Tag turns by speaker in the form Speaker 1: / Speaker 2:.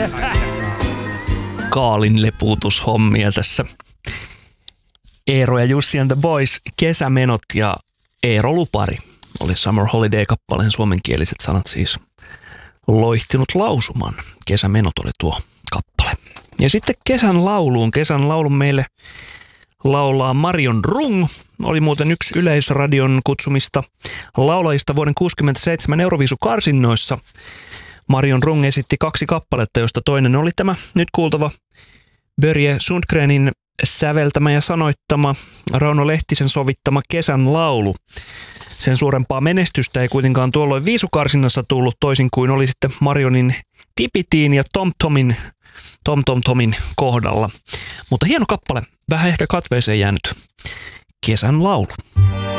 Speaker 1: Kaalin lepuutushommia tässä. Eero ja Jussi and the Boys, kesämenot ja Eero Lupari oli Summer Holiday-kappaleen suomenkieliset sanat siis loihtinut lausuman. Kesämenot oli tuo kappale. Ja sitten kesän laulun meille laulaa Marion Rung. Oli muuten yksi Yleisradion kutsumista laulajista vuoden 1967 Euroviisukarsinnoissa. Marion Rung esitti 2 kappaletta, josta toinen oli tämä nyt kuultava Börje Sundgrenin säveltämä ja sanoittama, Rauno Lehtisen sovittama Kesän laulu. Sen suurempaa menestystä ei kuitenkaan tuolloin viisukarsinnassa tullut, toisin kuin oli sitten Marionin Tipitiin ja Tomin kohdalla. Mutta hieno kappale, vähän ehkä katveeseen jäänyt Kesän laulu.